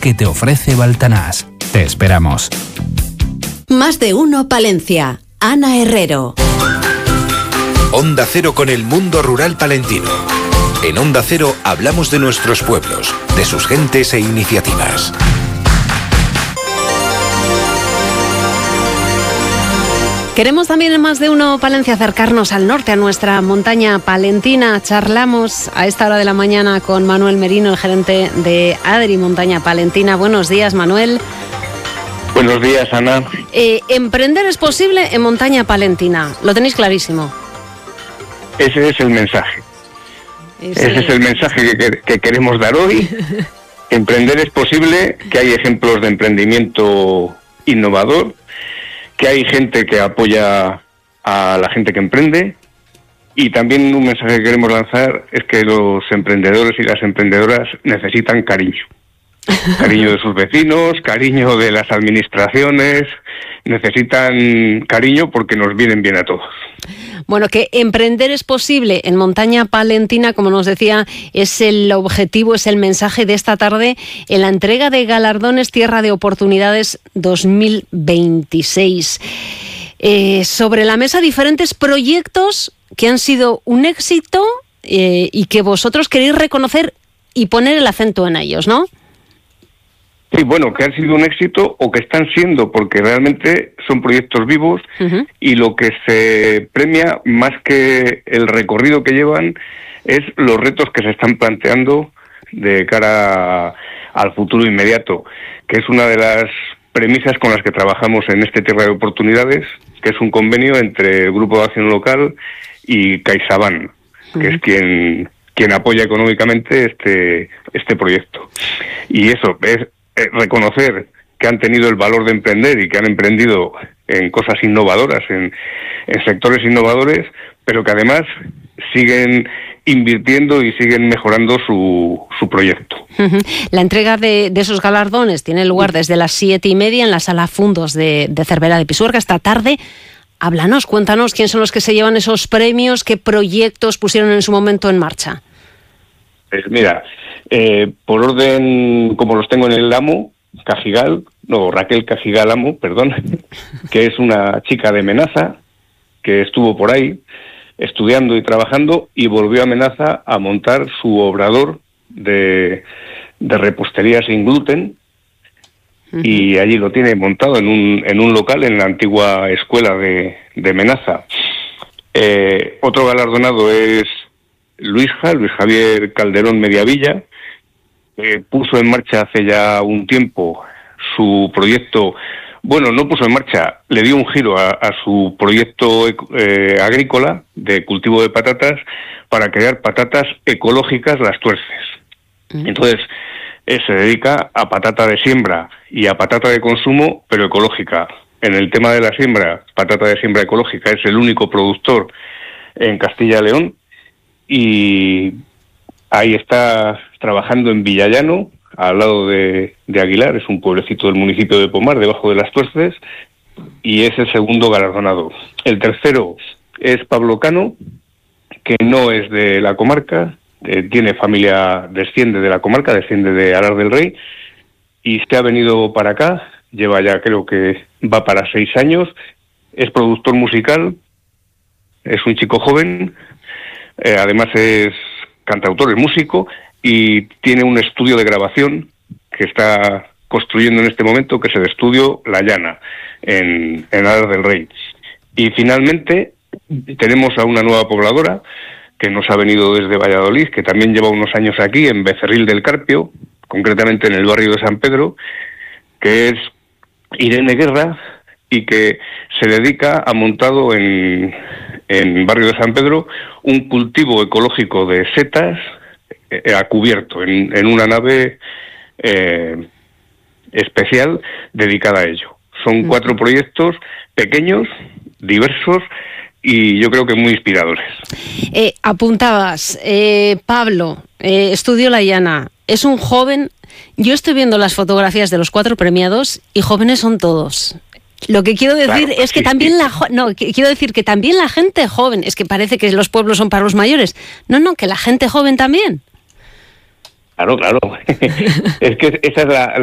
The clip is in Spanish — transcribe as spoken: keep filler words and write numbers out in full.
que te ofrece Baltanás. Te esperamos. Más de uno Palencia. Ana Herrero. Onda Cero con el mundo rural palentino. En Onda Cero hablamos de nuestros pueblos, de sus gentes e iniciativas. Queremos también en Más de uno Palencia acercarnos al norte, a nuestra montaña palentina. Charlamos a esta hora de la mañana con Manuel Merino, el gerente de Adri Montaña Palentina. Buenos días, Manuel. Buenos días, Ana. Eh, emprender es posible en montaña palentina, lo tenéis clarísimo. Ese es el mensaje. Ese, Ese es el mensaje que, que queremos dar hoy. Emprender es posible, que hay ejemplos de emprendimiento innovador, que hay gente que apoya a la gente que emprende, y también un mensaje que queremos lanzar es que los emprendedores y las emprendedoras necesitan cariño. Cariño de sus vecinos, cariño de las administraciones, necesitan cariño porque nos vienen bien a todos. Bueno, que emprender es posible en montaña palentina, como nos decía, es el objetivo, es el mensaje de esta tarde en la entrega de galardones Tierra de Oportunidades dos mil veintiséis. Eh, sobre la mesa diferentes proyectos que han sido un éxito eh, y que vosotros queréis reconocer y poner el acento en ellos, ¿no? Sí, bueno, que han sido un éxito o que están siendo, porque realmente son proyectos vivos. Uh-huh. Y lo que se premia, más que el recorrido que llevan, es los retos que se están planteando de cara a, al futuro inmediato, que es una de las premisas con las que trabajamos en este Tierra de Oportunidades, que es un convenio entre el Grupo de Acción Local y CaixaBank, uh-huh. que es quien, quien apoya económicamente este, este proyecto. Y eso es Eh, reconocer que han tenido el valor de emprender y que han emprendido en cosas innovadoras, en, en sectores innovadores, pero que además siguen invirtiendo y siguen mejorando su, su proyecto. Uh-huh. La entrega de, de esos galardones tiene lugar desde las siete y media en la sala Fundos de, de Cervera de Pisuerga esta tarde. Háblanos, cuéntanos quién son los que se llevan esos premios, qué proyectos pusieron en su momento en marcha. Pues mira, eh, por orden, como los tengo en el Amo, Cajigal, no, Raquel Cajigal Amo, perdón, que es una chica de Menaza, que estuvo por ahí estudiando y trabajando y volvió a Menaza a montar su obrador de, de repostería sin gluten, uh-huh. y allí lo tiene montado en un, en un local en la antigua escuela de, de Menaza. Eh, otro galardonado es Luisja, Luis Javier Calderón Mediavilla, eh, puso en marcha hace ya un tiempo su proyecto, bueno, no puso en marcha, le dio un giro a, a su proyecto eh, agrícola de cultivo de patatas para crear patatas ecológicas Las Tuerces. Mm. Entonces, eh, se dedica a patata de siembra y a patata de consumo, pero ecológica. En el tema de la siembra, patata de siembra ecológica, es el único productor en Castilla y León. Y ahí está trabajando en Villallano, al lado de, de Aguilar, es un pueblecito del municipio de Pomar, debajo de Las Tuerces, y es el segundo galardonado. El tercero es Pablo Cano, que no es de la comarca, eh, tiene familia, desciende de la comarca, desciende de Arar del Rey, y se ha venido para acá, lleva ya creo que va para seis años, es productor musical, es un chico joven. Eh, además es cantautor, es músico y tiene un estudio de grabación que está construyendo en este momento, que es el estudio La Llana, en, en Arar del Rey. Y finalmente tenemos a una nueva pobladora que nos ha venido desde Valladolid, que también lleva unos años aquí, en Becerril del Carpio, concretamente en el barrio de San Pedro, que es Irene Guerra, y que se dedica a montado en... en barrio de San Pedro, un cultivo ecológico de setas eh, a cubierto, en, en una nave eh, especial dedicada a ello. Son cuatro proyectos pequeños, diversos y yo creo que muy inspiradores. Eh, apuntabas, eh, Pablo, eh, estudio La Llana, es un joven. Yo estoy viendo las fotografías de los cuatro premiados y jóvenes son todos. Lo que quiero decir claro, es que sí, también sí. la no que, quiero decir que también la gente joven, es que parece que los pueblos son para los mayores. No, no, que la gente joven también. Claro, claro. Es que esa es la,